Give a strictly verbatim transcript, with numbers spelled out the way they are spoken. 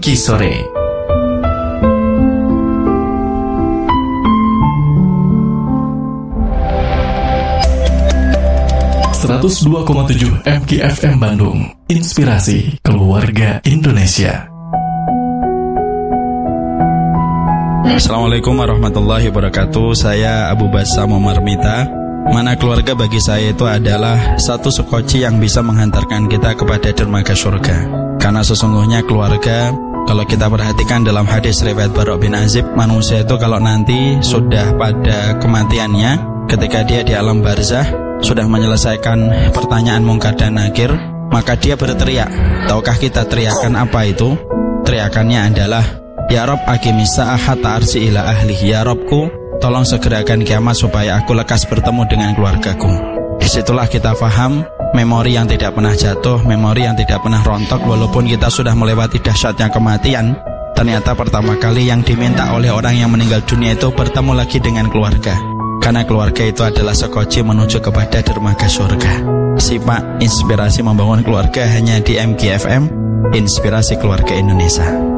Pagi Sore. seratus dua koma tujuh M K F M Bandung, inspirasi keluarga Indonesia. Assalamualaikum warahmatullahi wabarakatuh. Saya Abu Bassam Marmita. Mana keluarga bagi saya itu adalah satu sekoci yang bisa menghantarkan kita kepada dermaga surga. Karena sesungguhnya keluarga, kalau kita perhatikan dalam hadis riwayat Bara' bin Azib, manusia itu kalau nanti sudah pada kematiannya, ketika dia di alam barzah, sudah menyelesaikan pertanyaan mungkar dan nakir, maka dia berteriak. Tahukah kita teriakan apa itu? Teriakannya adalah, Ya Rob aqimis sa'ah hatta arsi ila ahli. Ya Robku, tolong segerakan kiamat supaya aku lekas bertemu dengan keluargaku. Disitulah kita faham memori yang tidak pernah jatuh, memori yang tidak pernah rontok. Walaupun kita sudah melewati dahsyatnya kematian, ternyata pertama kali yang diminta oleh orang yang meninggal dunia itu bertemu lagi dengan keluarga. Karena keluarga itu adalah sekoci menuju kepada dermaga surga. Simak inspirasi membangun keluarga hanya di M K F M, inspirasi keluarga Indonesia.